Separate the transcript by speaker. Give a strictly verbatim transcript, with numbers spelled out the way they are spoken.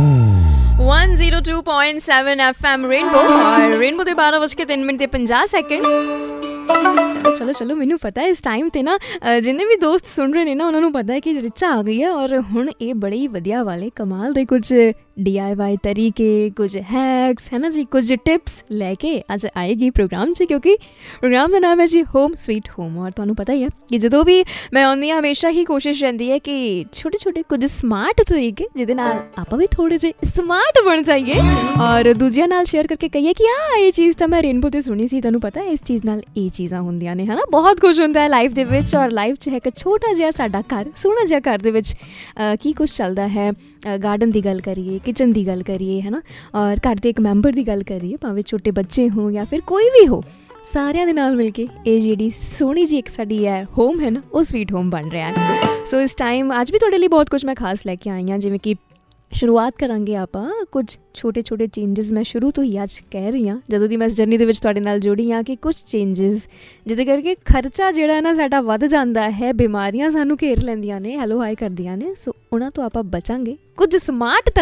Speaker 1: One zero two point seven F M rainbow और rainbow के बारह बज के तीन मिनट पंजाह सैकेंड। चलो चलो चलो मैनू पता है इस टाइम ते ना जिन्ने भी दोस्त सुन रहे ने ना उन्होंने पता है कि रिचा आ गई है और हुण ये बड़े ही वधिया वाले कमाल दे कुछ डी आई वाई तरीके, कुछ हैक्स है ना जी, कुछ टिप्स लैके अज आएगी प्रोग्राम से, क्योंकि प्रोग्राम का नाम है जी होम स्वीट होम। और तुहानू पता ही है कि जो भी मैं आउंदी हाँ हमेशा ही कोशिश रहती है कि छोटे छोटे कुछ स्मार्ट तरीके जिहदे नाल आपां भी थोड़े जे स्मार्ट बन जाइए और दूजियां नाल शेयर करके कहिए कि हाँ ये चीज़ तो मैं रेनबो ते सुनी सी, तुहानू पता है इस चीज़ नाल ये चीज़ां हुंदियां ने, है ना। बहुत कुछ होंदा है लाइफ दे विच और लाइफ च है एक छोटा जिहा साडा घर, सोहना जिहा घर दे विच की कुछ चलदा है। गार्डन की गल करिए, किचन की गल करिए, है ना, और घर के एक मैंबर की गल करिए, भावें छोटे बच्चे हों या फिर कोई भी हो, सारिਆਂ ਦੇ ਨਾਲ मिल के ये जी सोहनी जी एक साडी है होम है ना वो स्वीट होम बन रहा है। सो इस टाइम अज भी तुहाडे लिए बहुत कुछ मैं खास लैके आई हाँ, जिवें कि शुरुआत करांगे आपां कुछ छोटे छोटे चेंजिस। मैं शुरू तो ही अज कह रही हाँ जदों दी मैं इस जर्नी दे विच तुहाडे नाल जुड़ी हाँ कि कुछ चेंजिस जिहदे करके खर्चा जिहड़ा है ना साडा वध जांदा है, बीमारियां सानू घेर लैंदियां ने, हैलो हाई करदियां ने। सो उन्हां तो आपां बचांगे कुछ स्मार्ट